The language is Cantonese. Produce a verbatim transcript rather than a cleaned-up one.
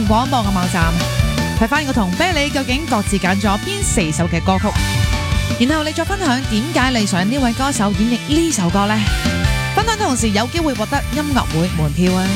傳廣播嘅網站，睇翻我同啤梨究竟各自揀咗邊四首嘅歌曲，然後你再分享點解你想呢位歌手演繹呢首歌呢？分享同時有機會獲得音樂會門票啊！